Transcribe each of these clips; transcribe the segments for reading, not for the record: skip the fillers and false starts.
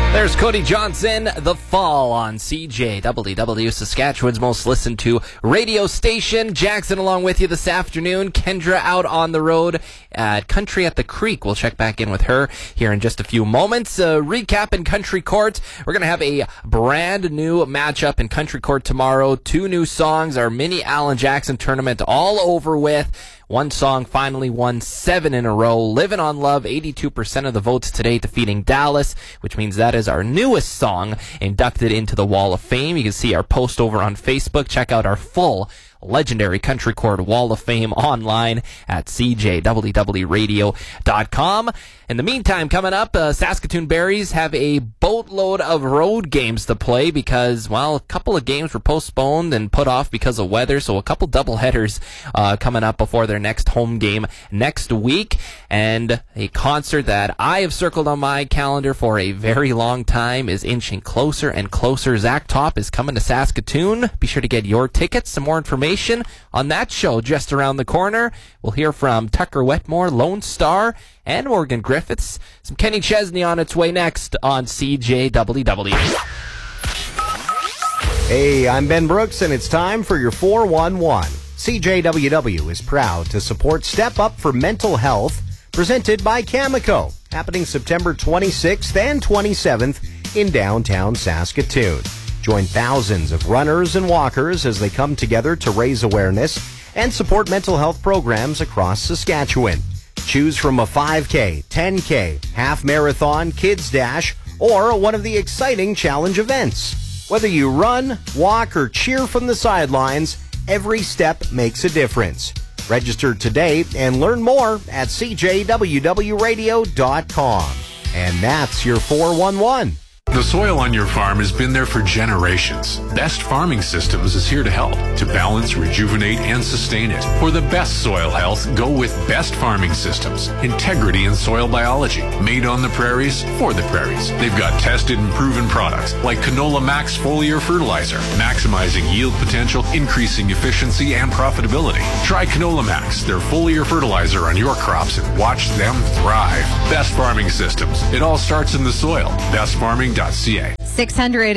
There's Cody Johnson, The Fall on CJWW, Saskatchewan's most listened to radio station. Jackson along with you this afternoon. Kendra out on the road at Country at the Creek. We'll check back in with her here in just a few moments. Recap in Country Court. We're going to have a brand new matchup in Country Court tomorrow. 2 new songs. Our mini Alan Jackson tournament all over with. One song finally won 7 in a row. Living on Love, 82% of the votes today, defeating Dallas, which means that is our newest song inducted into the Wall of Fame. You can see our post over on Facebook. Check out our full legendary Country Court Wall of Fame online at cjwwradio.com. In the meantime, coming up, Saskatoon Berries have a boatload of road games to play because, well, a couple of games were postponed and put off because of weather, so a couple doubleheaders coming up before their next home game next week. And a concert that I have circled on my calendar for a very long time is inching closer and closer. Zach Top is coming to Saskatoon. Be sure to get your tickets. Some more information on that show just around the corner. We'll hear from Tucker Wetmore, Lone Star, and Morgan Griffiths. Some Kenny Chesney on its way next on CJWW. Hey, I'm Ben Brooks, and it's time for your 411. CJWW is proud to support Step Up for Mental Health, presented by Cameco, happening September 26th and 27th in downtown Saskatoon. Join thousands of runners and walkers as they come together to raise awareness and support mental health programs across Saskatchewan. Choose from a 5K, 10K, half marathon, kids dash, or one of the exciting challenge events. Whether you run, walk, or cheer from the sidelines, every step makes a difference. Register today and learn more at cjwwradio.com. And that's your 411. The soil on your farm has been there for generations. Best Farming Systems is here to help, to balance, rejuvenate, and sustain it. For the best soil health, go with Best Farming Systems. Integrity in soil biology. Made on the prairies, for the prairies. They've got tested and proven products like Canola Max Foliar Fertilizer, maximizing yield potential, increasing efficiency and profitability. Try Canola Max, their foliar fertilizer on your crops, and watch them thrive. Best Farming Systems. It all starts in the soil. BestFarming.ca. 600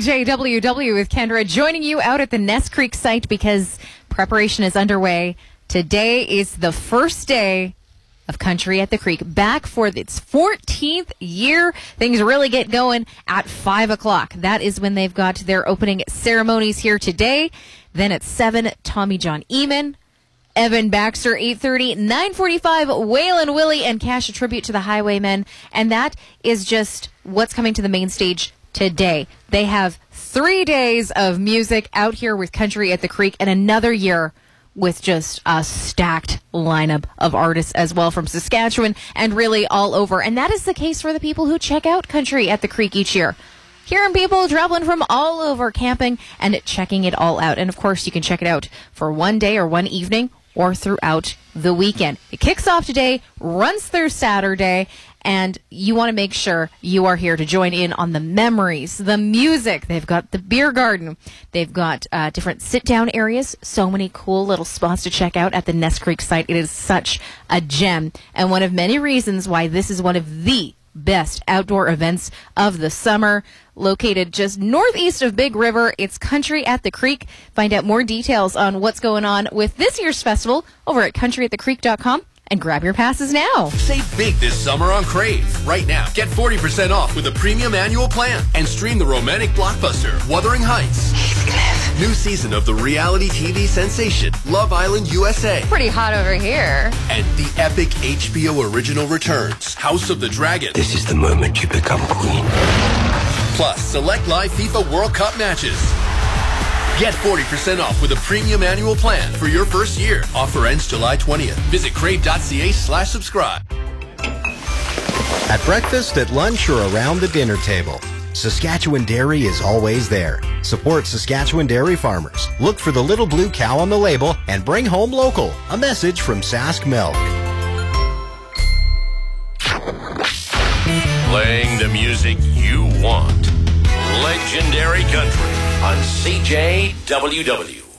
CJWW with Kendra joining you out at the Ness Creek site because preparation is underway. Today is the first day of Country at the Creek, back for its 14th year. Things really get going at 5 o'clock. That is when they've got their opening ceremonies here today. Then at 7, Tommy John Eamon. Evan Baxter, 8:30, 9:45, Waylon Willie, and cash a tribute to the Highwaymen. And that is just what's coming to the main stage today. They have 3 days of music out here with Country at the Creek and another year with just a stacked lineup of artists as well from Saskatchewan and really all over. And that is the case for the people who check out Country at the Creek each year. Hearing people traveling from all over camping and checking it all out. And of course, you can check it out for one day or one evening or throughout the weekend. It kicks off today, runs through Saturday, and you want to make sure you are here to join in on the memories, the music. They've got the beer garden. They've got different sit-down areas. So many cool little spots to check out at the Ness Creek site. It is such a gem, and one of many reasons why this is one of the best outdoor events of the summer. Located just northeast of Big River, it's Country at the Creek. Find out more details on what's going on with this year's festival over at countryatthecreek.com and grab your passes now. Save big this summer on Crave. Right now, get 40% off with a premium annual plan and stream the romantic blockbuster Wuthering Heights. New season of the reality TV sensation Love Island USA. Pretty hot over here. And the epic HBO original returns House of the Dragon. This is the moment you become queen. Plus, select live FIFA World Cup matches. Get 40% off with a premium annual plan for your first year. Offer ends July 20th. Visit crave.ca/subscribe. At breakfast, at lunch, or around the dinner table, Saskatchewan Dairy is always there. Support Saskatchewan dairy farmers. Look for the little blue cow on the label and bring home local. A message from Sask Milk. Playing the music you want. Legendary Country on CJWW.